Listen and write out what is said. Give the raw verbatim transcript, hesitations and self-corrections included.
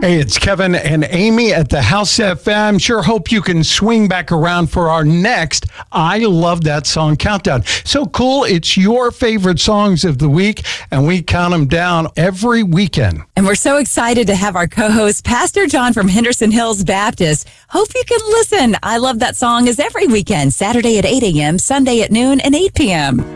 Hey, it's Kevin and Amy at the House F M. Sure hope you can swing back around for our next I Love That Song Countdown. So cool. It's your favorite songs of the week, and we count them down every weekend. And we're so excited to have our co-host, Pastor John from Henderson Hills Baptist. Hope you can listen. I Love That Song is every weekend, Saturday at eight a.m., Sunday at noon, and eight p.m.